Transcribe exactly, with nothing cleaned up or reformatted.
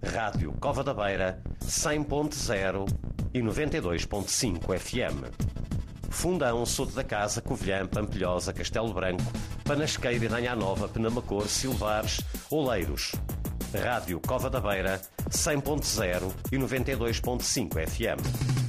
Rádio Cova da Beira, cem ponto zero e noventa e dois ponto cinco F M. Fundão, Soto da Casa, Covilhã, Pampilhosa, Castelo Branco, Panasqueira, Danha Nova, Penamacor, Silvares, Oleiros. Rádio Cova da Beira, cem ponto zero e noventa e dois ponto cinco F M.